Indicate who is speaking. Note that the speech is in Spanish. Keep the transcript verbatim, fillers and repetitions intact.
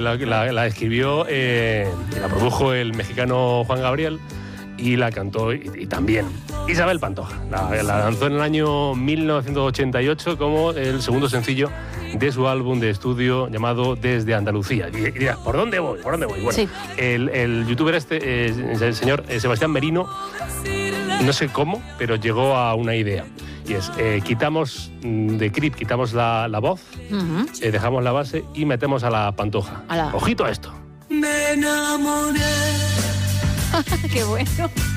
Speaker 1: la, la, la escribió eh, y la produjo el mexicano Juan Gabriel y la cantó y, y también Isabel Pantoja. La, la lanzó en el año mil novecientos ochenta y ocho como el segundo sencillo de su álbum de estudio llamado Desde Andalucía. Y, y dirás, ¿por dónde voy? ¿Por dónde voy? Bueno, sí. el, el youtuber este, eh, el señor eh, Sebastián Merino, no sé cómo, pero llegó a una idea. Y es, eh, quitamos de Creep, quitamos la, la voz, uh-huh. eh, dejamos la base y metemos a la Pantoja. A la... Ojito a esto.
Speaker 2: Me enamoré.
Speaker 3: ¡Qué bueno!